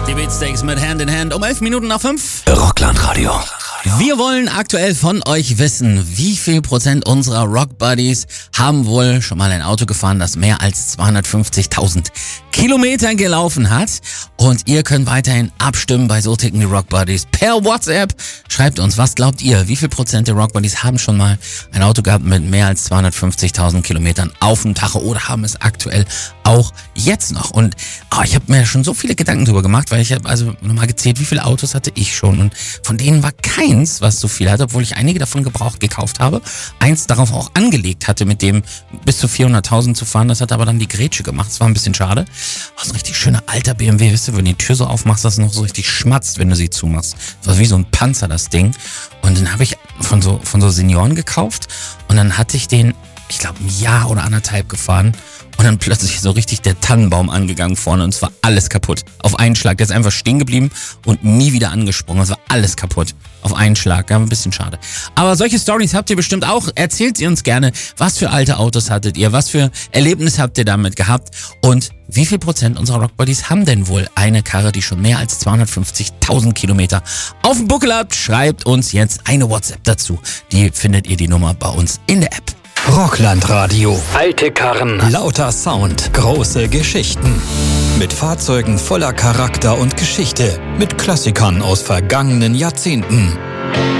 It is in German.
Die Beatsteaks mit Hand in Hand um 11 Minuten nach 5. Rockland-Radio. Wir wollen aktuell von euch wissen, wie viel Prozent unserer Rock-Buddies haben wohl schon mal ein Auto gefahren, das mehr als 250.000 Kilometer gelaufen hat. Und ihr könnt weiterhin abstimmen bei So ticken die Rock-Buddies per WhatsApp. Schreibt uns, was glaubt ihr, wie viel Prozent der Rock-Buddies haben schon mal ein Auto gehabt mit mehr als 250.000 Kilometern auf dem Tacho oder haben es aktuell auch jetzt noch. Und ich habe mir schon so viele Gedanken drüber gemacht, weil ich habe also nochmal gezählt, wie viele Autos hatte ich schon. Und von denen war keins, was so viel hatte, obwohl ich einige davon gebraucht gekauft habe. Eins darauf auch angelegt hatte, mit dem bis zu 400.000 zu fahren. Das hat aber dann die Grätsche gemacht. Das war ein bisschen schade. So ein richtig schöner alter BMW, wisst ihr, wenn du die Tür so aufmachst, dass es noch so richtig schmatzt, wenn du sie zumachst. Das war wie so ein Panzer, das Ding. Und den habe ich von so Senioren gekauft. Und dann hatte ich den, ich glaube, ein Jahr oder anderthalb gefahren. Und dann plötzlich so richtig der Tannenbaum angegangen vorne und es war alles kaputt. Auf einen Schlag. Der ist einfach stehen geblieben und nie wieder angesprungen. Es war alles kaputt. Auf einen Schlag. Ja, ein bisschen schade. Aber solche Stories habt ihr bestimmt auch. Erzählt sie uns gerne. Was für alte Autos hattet ihr? Was für Erlebnisse habt ihr damit gehabt? Und wie viel Prozent unserer Rockbuddies haben denn wohl eine Karre, die schon mehr als 250.000 Kilometer auf dem Buckel hat? Schreibt uns jetzt eine WhatsApp dazu. Die findet ihr die Nummer bei uns in der App. Rockland-Radio. Alte Karren, lauter Sound, große Geschichten. Mit Fahrzeugen voller Charakter und Geschichte. Mit Klassikern aus vergangenen Jahrzehnten.